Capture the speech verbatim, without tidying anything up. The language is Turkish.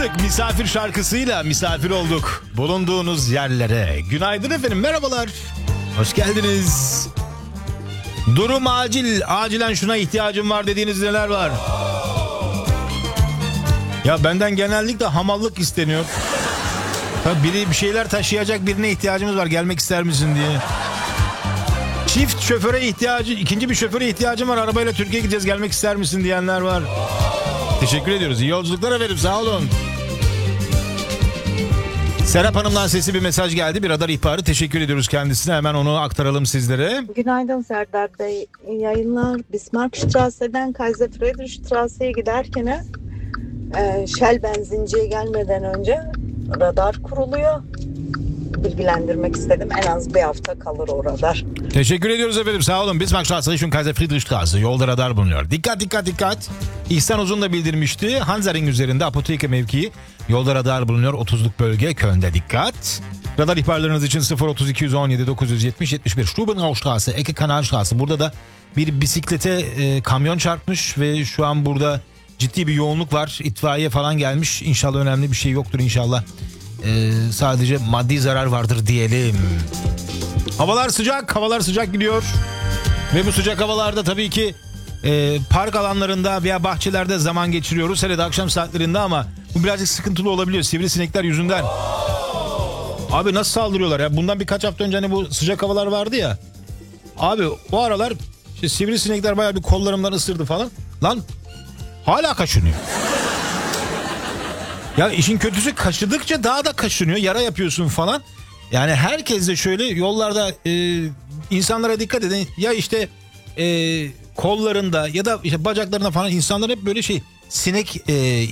Misafir şarkısıyla misafir olduk bulunduğunuz yerlere. Günaydın efendim, merhabalar. Hoş geldiniz. Durum acil, acilen şuna ihtiyacım var dediğiniz neler var? Ya benden genellikle hamallık isteniyor. Tabii biri bir şeyler taşıyacak birine ihtiyacımız var, gelmek ister misin diye. Çift şoföre ihtiyacı, ikinci bir şoföre ihtiyacım var, arabayla Türkiye'ye gideceğiz, gelmek ister misin diyenler var. Teşekkür ediyoruz. İyi yolculuklar efendim, sağ olun. Serap Hanım'dan sesli bir mesaj geldi. Bir radar ihbarı. Teşekkür ediyoruz kendisine. Hemen onu aktaralım sizlere. Günaydın Serdar Bey. İyi yayınlar. Bismarckstrasse'den Kaiser Friedrichstrasse'ye giderken e, Shell benzinciye gelmeden önce radar kuruluyor. Bilgilendirmek istedim. En az bir hafta kalır o radar. Teşekkür ediyoruz efendim. Sağ olun. Bismarckstrasse, şu Kaiser Friedrichstrasse. Yolda radar bulunuyor. Dikkat dikkat dikkat. İhsan Uzun da bildirmişti. Hansaring üzerinde apoteke mevkii. Yolda radar bulunuyor. otuzluk bölge Köln'de dikkat. Radar ihbarlarınız için sıfır otuz iki yüz on yedi dokuz yüz yetmiş yetmiş bir Stubenaustrasse, Ecke Kanalstrasse. Burada da bir bisiklete e, kamyon çarpmış ve şu an burada ciddi bir yoğunluk var. İtfaiye falan gelmiş. İnşallah önemli bir şey yoktur inşallah. Ee, sadece maddi zarar vardır diyelim. Havalar sıcak, havalar sıcak gidiyor. Ve bu sıcak havalarda tabii ki e, park alanlarında veya bahçelerde zaman geçiriyoruz. Hele de akşam saatlerinde, ama bu birazcık sıkıntılı olabiliyor sivrisinekler yüzünden. Abi nasıl saldırıyorlar ya? Bundan birkaç hafta önce hani bu sıcak havalar vardı ya. Abi o aralar işte sivrisinekler bayağı bir kollarımdan ısırdı falan. Lan hala kaşınıyor. Ya işin kötüsü, kaşıdıkça daha da kaşınıyor. Yara yapıyorsun falan. Yani herkes de şöyle yollarda e, insanlara dikkat edin. Ya işte e, kollarında ya da işte bacaklarında falan insanlar hep böyle şey sinek e,